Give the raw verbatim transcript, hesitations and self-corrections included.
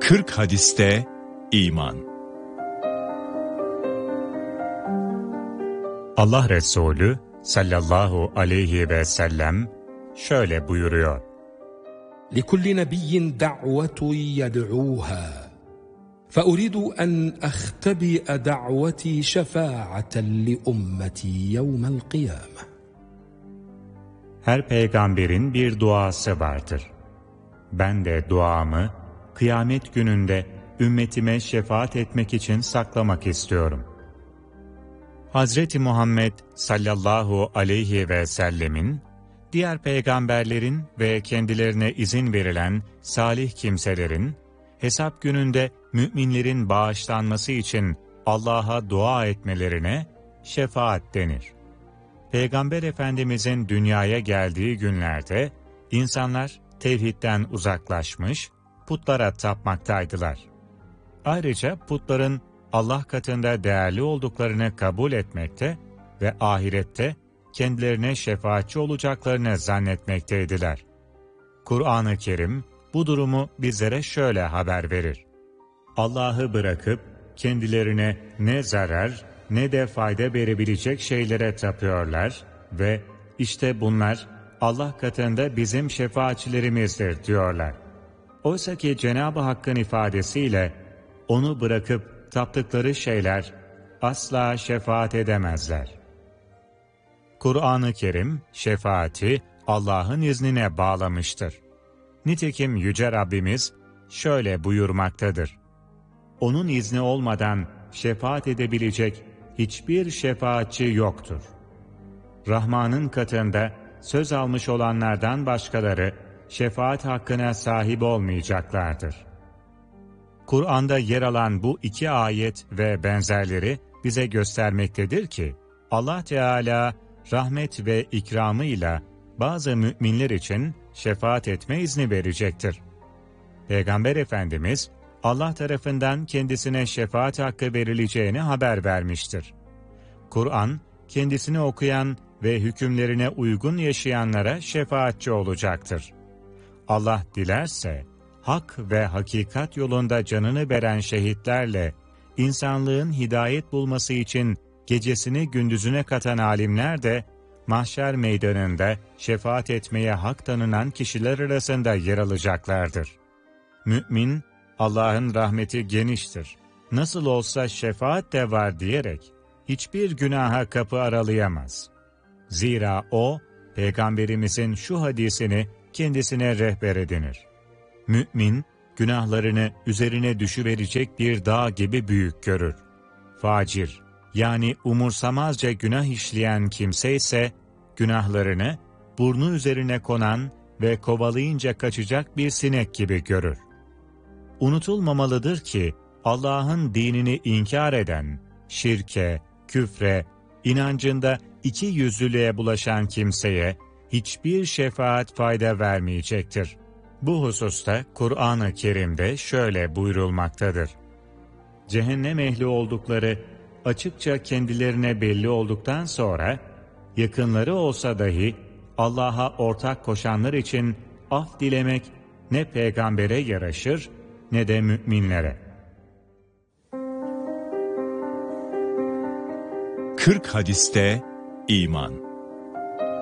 kırk hadiste iman. Allah Resulü sallallahu aleyhi ve sellem şöyle buyuruyor: لِكُلِّ نَبِيٍّ دَعْوَةٌ يَدْعُوهَا فَأُرِيدُ أَنْ أَخْتَبِئَ دَعْوَتِي شَفَاعَةً لِأُمَّتِي يَوْمَ الْقِيَامَةِ. Her peygamberin bir duası vardır. Ben de duamı kıyamet gününde ümmetime şefaat etmek için saklamak istiyorum. Hazreti Muhammed sallallahu aleyhi ve sellemin, diğer peygamberlerin ve kendilerine izin verilen salih kimselerin, hesap gününde müminlerin bağışlanması için Allah'a dua etmelerine şefaat denir. Peygamber Efendimizin dünyaya geldiği günlerde, insanlar tevhidden uzaklaşmış, putlara tapmaktaydılar. Ayrıca putların Allah katında değerli olduklarını kabul etmekte ve ahirette kendilerine şefaatçi olacaklarını zannetmekteydiler. Kur'an-ı Kerim bu durumu bizlere şöyle haber verir: Allah'ı bırakıp kendilerine ne zarar ne de fayda verebilecek şeylere tapıyorlar ve işte bunlar Allah katında bizim şefaatçilerimizdir diyorlar. Oysa ki Cenab-ı Hakk'ın ifadesiyle onu bırakıp taptıkları şeyler asla şefaat edemezler. Kur'an-ı Kerim şefaati Allah'ın iznine bağlamıştır. Nitekim Yüce Rabbimiz şöyle buyurmaktadır: Onun izni olmadan şefaat edebilecek hiçbir şefaatçi yoktur. Rahman'ın katında söz almış olanlardan başkaları şefaat hakkına sahip olmayacaklardır. Kur'an'da yer alan bu iki ayet ve benzerleri bize göstermektedir ki, Allah Teala rahmet ve ikramıyla bazı müminler için şefaat etme izni verecektir. Peygamber Efendimiz, Allah tarafından kendisine şefaat hakkı verileceğini haber vermiştir. Kur'an, kendisini okuyan ve hükümlerine uygun yaşayanlara şefaatçi olacaktır. Allah dilerse, hak ve hakikat yolunda canını veren şehitlerle, insanlığın hidayet bulması için gecesini gündüzüne katan alimler de, mahşer meydanında şefaat etmeye hak tanınan kişiler arasında yer alacaklardır. Mümin, Allah'ın rahmeti geniştir, nasıl olsa şefaat de var diyerek, hiçbir günaha kapı aralayamaz. Zira o, Peygamberimizin şu hadisini kendisine rehber edinir: Mümin, günahlarını üzerine düşüverecek bir dağ gibi büyük görür. Facir, yani umursamazca günah işleyen kimse ise, günahlarını burnu üzerine konan ve kovalayınca kaçacak bir sinek gibi görür. Unutulmamalıdır ki, Allah'ın dinini inkar eden, şirke, küfre, inancında iki yüzlülüğe bulaşan kimseye hiçbir şefaat fayda vermeyecektir. Bu hususta Kur'an-ı Kerim'de şöyle buyurulmaktadır: Cehennem ehli oldukları açıkça kendilerine belli olduktan sonra, yakınları olsa dahi Allah'a ortak koşanlar için af dilemek ne peygambere yaraşır ne de müminlere. kırk hadiste iman.